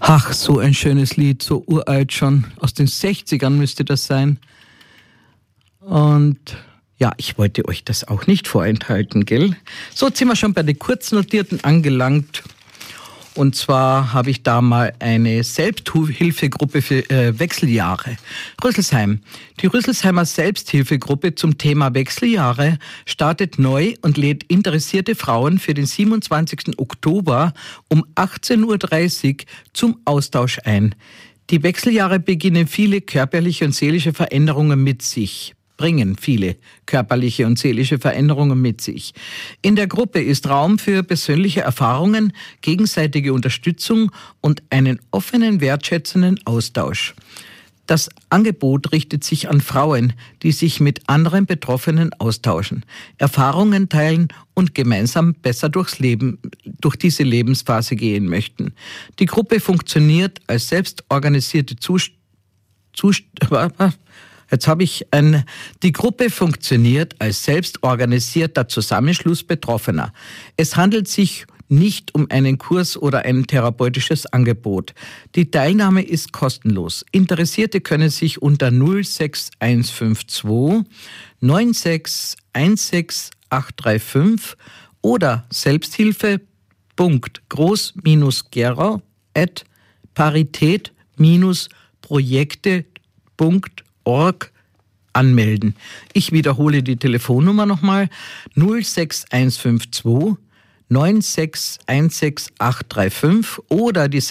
Ach, so ein schönes Lied, so uralt schon. Aus den 60ern müsste das sein. Und ja, ich wollte euch das auch nicht vorenthalten, gell? So, jetzt sind wir schon bei den Kurznotierten angelangt. Und zwar habe ich da mal eine Selbsthilfegruppe für Wechseljahre. Rüsselsheim. Die Rüsselsheimer Selbsthilfegruppe zum Thema Wechseljahre startet neu und lädt interessierte Frauen für den 27. Oktober um 18.30 Uhr zum Austausch ein. Die Wechseljahre beginnen viele körperliche und seelische Veränderungen mit sich. Bringen viele körperliche und seelische Veränderungen mit sich. In der Gruppe ist Raum für persönliche Erfahrungen, gegenseitige Unterstützung und einen offenen, wertschätzenden Austausch. Das Angebot richtet sich an Frauen, die sich mit anderen Betroffenen austauschen, Erfahrungen teilen und gemeinsam besser durch diese Lebensphase gehen möchten. Die Gruppe funktioniert als selbstorganisierte Die Gruppe funktioniert als selbstorganisierter Zusammenschluss Betroffener. Es handelt sich nicht um einen Kurs oder ein therapeutisches Angebot. Die Teilnahme ist kostenlos. Interessierte können sich unter 06152 9616835 oder selbsthilfe.groß-gerau@parität-projekte.org anmelden. Ich wiederhole die Telefonnummer nochmal: 06152 9616835 oder die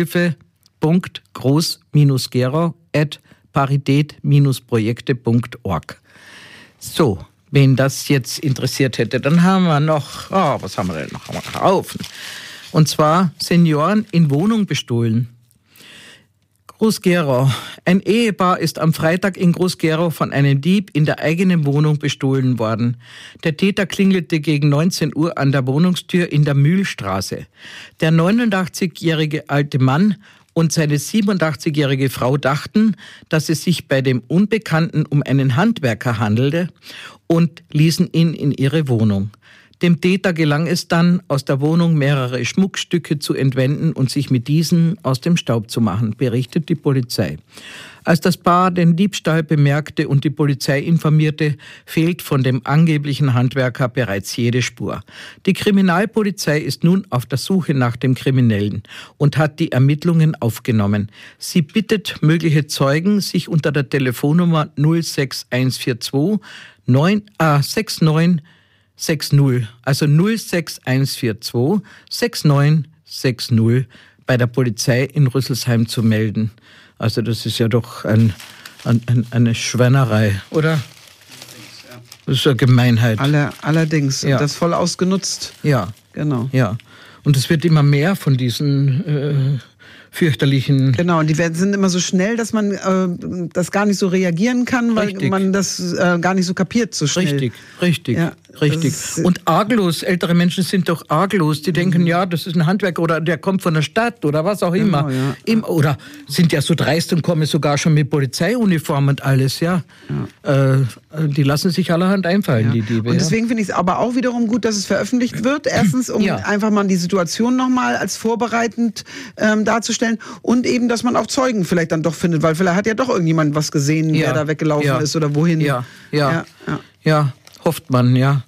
Selbsthilfe.groß-gerau@parität-projekte.org. So, wen das jetzt interessiert hätte, dann haben wir noch, was haben wir denn noch? Haben wir noch einen Haufen. Und zwar Senioren in Wohnung bestohlen. Groß-Gerau. Ein Ehepaar ist am Freitag in Groß-Gerau von einem Dieb in der eigenen Wohnung bestohlen worden. Der Täter klingelte gegen 19 Uhr an der Wohnungstür in der Mühlstraße. Der 89-jährige alte Mann und seine 87-jährige Frau dachten, dass es sich bei dem Unbekannten um einen Handwerker handelte und ließen ihn in ihre Wohnung. Dem Täter gelang es dann, aus der Wohnung mehrere Schmuckstücke zu entwenden und sich mit diesen aus dem Staub zu machen, berichtet die Polizei. Als das Paar den Diebstahl bemerkte und die Polizei informierte, fehlt von dem angeblichen Handwerker bereits jede Spur. Die Kriminalpolizei ist nun auf der Suche nach dem Kriminellen und hat die Ermittlungen aufgenommen. Sie bittet mögliche Zeugen, sich unter der Telefonnummer 06142 6960, also 06142 6960 bei der Polizei in Rüsselsheim zu melden. Also das ist ja doch eine Schweinerei, oder? Das ist ja Gemeinheit. Allerdings. Ja. Und das voll ausgenutzt. Ja. Genau. Ja. Und es wird immer mehr von diesen fürchterlichen... Genau, und die sind immer so schnell, dass man das gar nicht so reagieren kann, weil man das gar nicht so kapiert so schnell. Richtig. Ja, Und arglos, ältere Menschen sind doch arglos, die denken, ja, das ist ein Handwerker oder der kommt von der Stadt oder was auch immer. Ja. Oder sind ja so dreist und kommen sogar schon mit Polizeiuniform und alles, ja. Die lassen sich allerhand einfallen, die Diebe. Und deswegen finde ich es aber auch wiederum gut, dass es veröffentlicht wird. Erstens, um einfach mal die Situation nochmal als vorbereitend darzustellen und eben, dass man auch Zeugen vielleicht dann doch findet, weil vielleicht hat ja doch irgendjemand was gesehen, wer da weggelaufen ist oder wohin. Ja, hofft man, ja.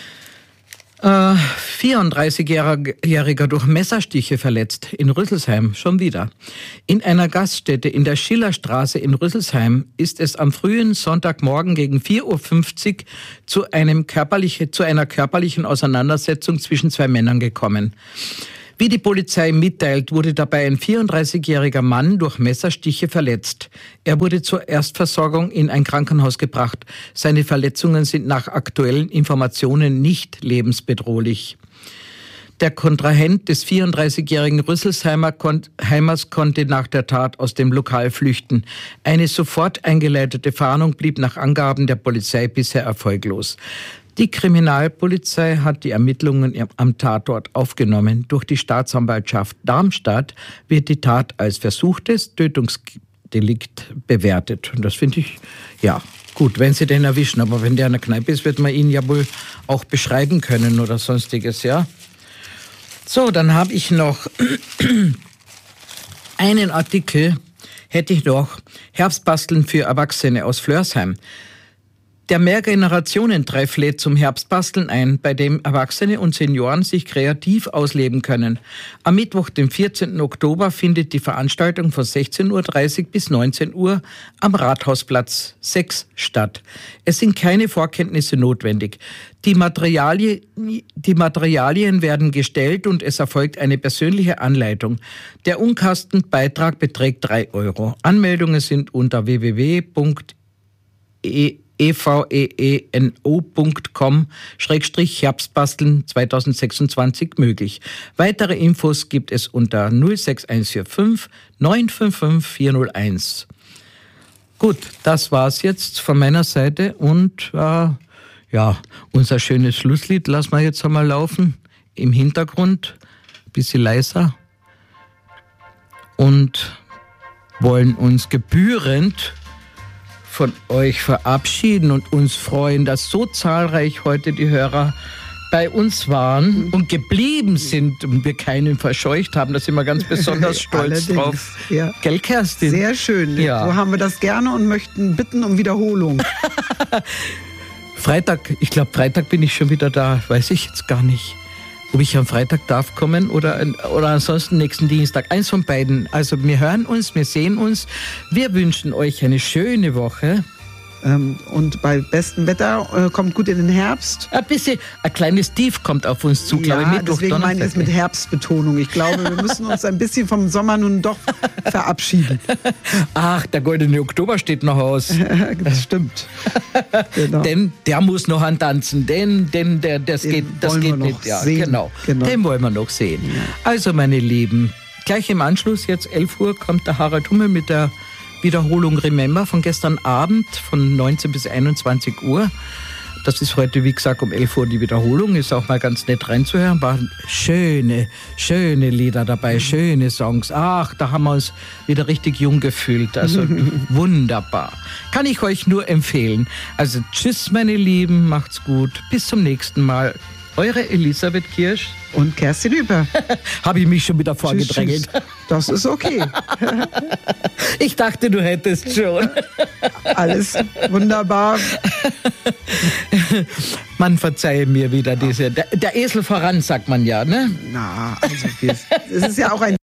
34-Jähriger durch Messerstiche verletzt in Rüsselsheim, schon wieder. In einer Gaststätte in der Schillerstraße in Rüsselsheim ist es am frühen Sonntagmorgen gegen 4.50 Uhr zu einer körperlichen Auseinandersetzung zwischen zwei Männern gekommen. Wie die Polizei mitteilt, wurde dabei ein 34-jähriger Mann durch Messerstiche verletzt. Er wurde zur Erstversorgung in ein Krankenhaus gebracht. Seine Verletzungen sind nach aktuellen Informationen nicht lebensbedrohlich. Der Kontrahent des 34-jährigen Rüsselsheimers konnte nach der Tat aus dem Lokal flüchten. Eine sofort eingeleitete Fahndung blieb nach Angaben der Polizei bisher erfolglos. Die Kriminalpolizei hat die Ermittlungen am Tatort aufgenommen. Durch die Staatsanwaltschaft Darmstadt wird die Tat als versuchtes Tötungsdelikt bewertet. Und das finde ich, gut, wenn sie den erwischen. Aber wenn der in der Kneipe ist, wird man ihn ja wohl auch beschreiben können oder sonstiges, ja. So, dann habe ich noch einen Artikel hätte ich noch. Herbstbasteln für Erwachsene aus Flörsheim. Der Mehrgenerationentreff lädt zum Herbstbasteln ein, bei dem Erwachsene und Senioren sich kreativ ausleben können. Am Mittwoch, dem 14. Oktober, findet die Veranstaltung von 16.30 Uhr bis 19 Uhr am Rathausplatz 6 statt. Es sind keine Vorkenntnisse notwendig. Die Materialien werden gestellt und es erfolgt eine persönliche Anleitung. Der Unkostenbeitrag beträgt 3 €. Anmeldungen sind unter www.eveeno.com/Herbstbasteln 2026 möglich. Weitere Infos gibt es unter 06145 955 401. Gut, das war's jetzt von meiner Seite und unser schönes Schlusslied lassen wir jetzt einmal laufen. Im Hintergrund, ein bisschen leiser. Und wollen uns gebührend von euch verabschieden und uns freuen, dass so zahlreich heute die Hörer bei uns waren und geblieben sind und wir keinen verscheucht haben. Da sind wir ganz besonders stolz drauf. Ja. Gell, Kerstin? Sehr schön. Ja. So haben wir das gerne und möchten bitten um Wiederholung. Freitag bin ich schon wieder da. Weiß ich jetzt gar nicht, ob ich am Freitag darf kommen oder ansonsten nächsten Dienstag. Eins von beiden. Also wir hören uns, wir sehen uns. Wir wünschen euch eine schöne Woche. Und bei bestem Wetter kommt gut in den Herbst. Ein kleines Tief kommt auf uns zu, glaube ich. Mittwoch, deswegen meine ich es mit Herbstbetonung. Ich glaube, wir müssen uns ein bisschen vom Sommer nun doch verabschieden. Ach, der goldene Oktober steht noch aus. Das stimmt. Genau. Denn der muss noch antanzen. Das geht nicht. Ja, genau. Den wollen wir noch sehen. Ja. Also, meine Lieben, gleich im Anschluss, jetzt 11 Uhr, kommt der Harald Hummel mit der Wiederholung Remember von gestern Abend von 19 bis 21 Uhr. Das ist heute, wie gesagt, um 11 Uhr die Wiederholung. Ist auch mal ganz nett reinzuhören. Waren schöne Lieder dabei, schöne Songs. Ach, da haben wir uns wieder richtig jung gefühlt. Also wunderbar. Kann ich euch nur empfehlen. Also tschüss, meine Lieben, macht's gut. Bis zum nächsten Mal. Eure Elisabeth Kirsch und Kerstin Hüper. Habe ich mich schon wieder vorgedrängelt. Tschüss. Das ist okay. Ich dachte, du hättest schon. Alles wunderbar. Man verzeihe mir wieder der Esel voran, sagt man ja, ne? Na, also es ist ja auch ein